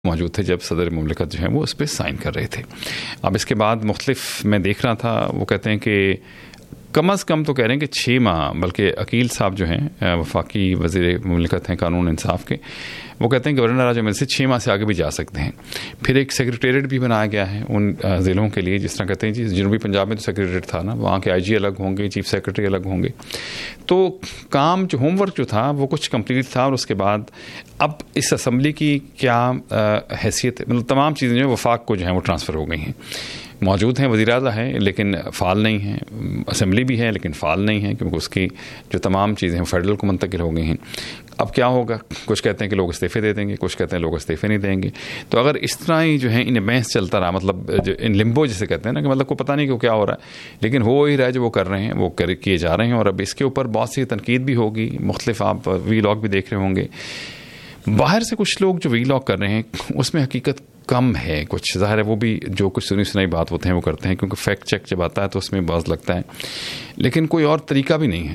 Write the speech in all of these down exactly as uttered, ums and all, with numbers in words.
موجود تھے جب صدر مملکت جو ہیں وہ اس پہ سائن کر رہے تھے. اب اس کے بعد مختلف میں دیکھ رہا تھا، وہ کہتے ہیں کہ کم از کم تو کہہ رہے ہیں کہ چھ ماہ، بلکہ عقیل صاحب جو ہیں وفاقی وزیر مملکت ہیں قانون انصاف کے، وہ کہتے ہیں گورنر راج میں سے چھ ماہ سے آگے بھی جا سکتے ہیں. پھر ایک سیکریٹریٹ بھی بنایا گیا ہے ان ضلعوں کے لیے، جس طرح کہتے ہیں جی جنوبی پنجاب میں تو سیکریٹریٹ تھا نا، وہاں کے آئی جی الگ ہوں گے، چیف سیکریٹری الگ ہوں گے. تو کام جو ہوم ورک جو تھا وہ کچھ کمپلیٹ تھا، اور اس کے بعد اب اس اسمبلی کی کیا حیثیت، مطلب تمام چیزیں جو ہیں وفاق کو جو ہیں وہ ٹرانسفر ہو گئی ہیں. موجود ہیں وزیر اعلیٰ ہیں لیکن فعال نہیں ہیں، اسمبلی بھی ہے لیکن فعال نہیں ہے، کیونکہ اس کی جو تمام چیزیں ہیں فیڈرل کو منتقل ہو گئی ہیں. اب کیا ہوگا؟ کچھ کہتے ہیں کہ لوگ استعفے دے دیں گے، کچھ کہتے ہیں لوگ استعفے نہیں دیں گے. تو اگر اس طرح ہی جو ہے ان بحث چلتا رہا، مطلب جو ان لمبو جسے کہتے ہیں نا، کہ مطلب کو پتہ نہیں کہ کیا ہو رہا ہے، لیکن ہو ہی رہا ہے جو وہ کر رہے ہیں وہ کر کیے جا رہے ہیں. اور اب اس کے اوپر بہت سی تنقید بھی ہوگی، مختلف آپ وی لاگ بھی دیکھ رہے ہوں گے. باہر سے کچھ لوگ جو وی لاگ کر رہے ہیں اس میں حقیقت کم ہے، کچھ ظاہر ہے وہ بھی جو کچھ سنی سنائی بات ہوتے ہیں وہ کرتے ہیں، کیونکہ فیکٹ چیک جب آتا ہے تو اس میں بعض لگتا ہے، لیکن کوئی اور طریقہ بھی نہیں ہے.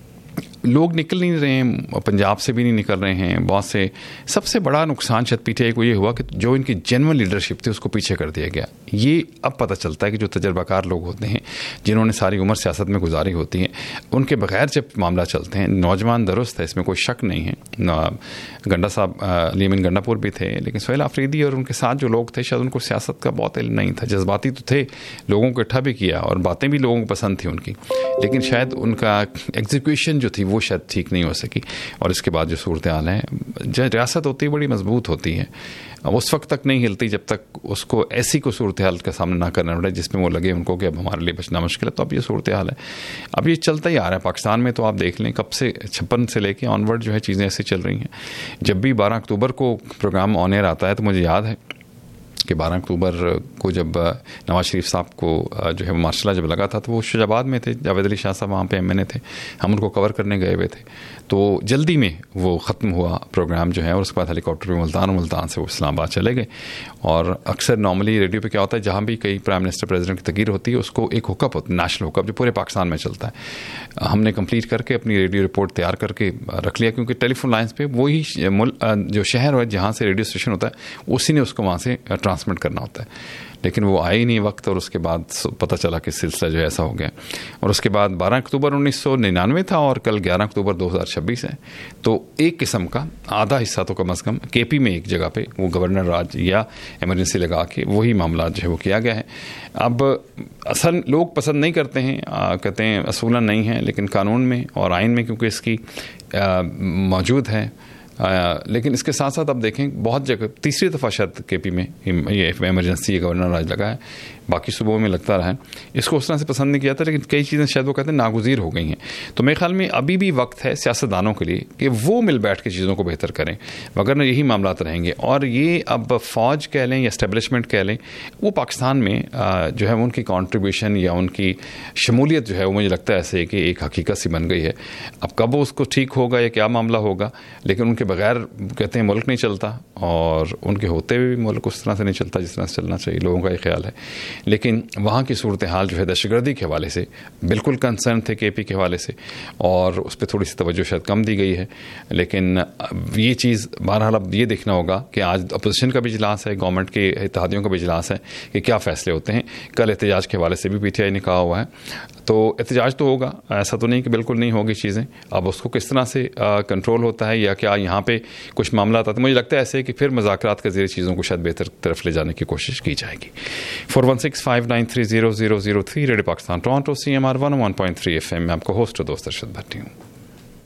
لوگ نکل نہیں رہے ہیں، پنجاب سے بھی نہیں نکل رہے ہیں. بہت سے سب سے بڑا نقصان شاید پی ٹی آئی کو یہ ہوا کہ جو ان کی جنرل لیڈرشپ تھی اس کو پیچھے کر دیا گیا. یہ اب پتہ چلتا ہے کہ جو تجربہ کار لوگ ہوتے ہیں، جنہوں نے ساری عمر سیاست میں گزاری ہوتی ہے، ان کے بغیر جب معاملہ چلتے ہیں، نوجوان درست ہے، اس میں کوئی شک نہیں ہے. گنڈا صاحب علی امین گنڈا پور بھی تھے، لیکن سہیل آفریدی اور ان کے ساتھ جو لوگ تھے شاید ان کو سیاست کا بہت علم نہیں تھا. جذباتی تو تھے، لوگوں کو اکٹھا بھی کیا اور باتیں بھی لوگوں کو پسند تھیں ان کی، لیکن شاید ان کا ایگزیکیوشن جو تھی وہ شاید ٹھیک نہیں ہو سکی. اور اس کے بعد جو صورتحال ہے، جو ریاست ہوتی ہے بڑی مضبوط ہوتی ہے، اس وقت تک نہیں ہلتی جب تک اس کو ایسی کوئی صورتحال کا سامنا نہ کرنا پڑے جس میں وہ لگے ان کو کہ اب ہمارے لیے بچنا مشکل ہے. تو اب یہ صورتحال ہے، اب یہ چلتا ہی آ رہا ہے پاکستان میں. تو آپ دیکھ لیں کب سے چھپن سے لے کے آن ورڈ جو ہے چیزیں ایسی چل رہی ہیں. جب بھی بارہ اکتوبر کو پروگرام آن ایئر آتا ہے تو مجھے یاد ہے کہ بارہ اکتوبر کو جب نواز شریف صاحب کو جو ہے مارشل جب لگا تھا تو وہ شجاع آباد میں تھے، جاوید علی شاہ صاحب وہاں پہ ایم این اے تھے، ہم ان کو کور کرنے گئے ہوئے تھے. تو جلدی میں وہ ختم ہوا پروگرام جو ہے، اور اس کے بعد ہیلی کاپٹر پہ ملتان، اور ملتان سے وہ اسلام آباد چلے گئے. اور اکثر نارملی ریڈیو پہ کیا ہوتا ہے، جہاں بھی کئی پرائم منسٹر پریزیڈنٹ کی تقریر ہوتی ہے اس کو ایک ہک اپ ہوتا ہے، نیشنل ہک اپ جو پورے پاکستان میں چلتا ہے. ہم نے کمپلیٹ کر کے اپنی ریڈیو رپورٹ تیار کر کے رکھ لیا، کیونکہ ٹیلی فون لائنس پہ وہی جو شہر ہے جہاں سے ریڈیو اسٹیشن ہوتا ہے اسی نے اس کو وہاں سے ٹرانسمٹ کرنا ہوتا ہے. لیکن وہ آئے ہی نہیں وقت، اور اس کے بعد پتہ چلا کہ سلسلہ جو ہے ایسا ہو گیا. اور اس کے بعد بارہ اکتوبر انیس سو ننانوے تھا اور کل گیارہ اکتوبر دو ہزار چھبیس ہے. تو ایک قسم کا آدھا حصہ تو کم از کم کے پی میں ایک جگہ پہ وہ گورنر راج یا ایمرجنسی لگا کے وہی معاملات جو ہے وہ کیا گیا ہے. اب اصل لوگ پسند نہیں کرتے ہیں، کہتے ہیں اصولاً نہیں ہے، لیکن قانون میں اور آئین میں کیونکہ اس کی موجود ہے. لیکن اس کے ساتھ ساتھ اب دیکھیں بہت جگہ تیسری دفعہ شاید کے پی میں یہ ایمرجنسی گورنر راج لگا ہے، باقی صوبوں میں لگتا رہا ہے. اس کو اس طرح سے پسند نہیں کیا تھا، لیکن کئی چیزیں شاید وہ کہتے ہیں ناگزیر ہو گئی ہیں. تو میرے خیال میں ابھی بھی وقت ہے سیاستدانوں کے لیے کہ وہ مل بیٹھ کے چیزوں کو بہتر کریں، مگر یہی معاملات رہیں گے. اور یہ اب فوج کہہ لیں یا اسٹیبلشمنٹ کہہ لیں، وہ پاکستان میں جو ہے ان کی کانٹریبیوشن یا ان کی شمولیت جو ہے وہ مجھے لگتا ہے ایسے کہ ایک حقیقت سی بن گئی ہے. اب کب وہ اس کو ٹھیک ہوگا یا کیا معاملہ ہوگا، لیکن ان کے بغیر کہتے ہیں ملک نہیں چلتا، اور ان کے ہوتے ہوئے بھی ملک اس طرح سے نہیں چلتا جس طرح سے چلنا چاہیے، لوگوں کا یہ خیال ہے. لیکن وہاں کی صورتحال جو ہے دہشت گردی کے حوالے سے بالکل کنسرن تھے کے پی کے حوالے سے، اور اس پہ تھوڑی سی توجہ شاید کم دی گئی ہے. لیکن یہ چیز بہرحال اب یہ دیکھنا ہوگا کہ آج اپوزیشن کا بھی اجلاس ہے، گورنمنٹ کے اتحادیوں کا بھی اجلاس ہے کہ کیا فیصلے ہوتے ہیں. کل احتجاج کے حوالے سے بھی پی ٹی آئی نے کہا ہوا ہے، تو احتجاج تو ہوگا، ایسا تو نہیں کہ بالکل نہیں ہوگی چیزیں. اب اس کو کس طرح سے کنٹرول ہوتا ہے یا کیا یہاں پہ کچھ معاملات آتے ہیں، مجھے لگتا ہے ایسے کہ پھر مذاکرات کے ذریعے چیزوں کو شاید بہتر طرف لے جانے کی کوشش کی جائے گی. Four one six five nine three zero zero zero three radio Pakistan Toronto C M R one one point three F M میں آپ کو ہوسٹ دوست ارشد بھٹی ہوں.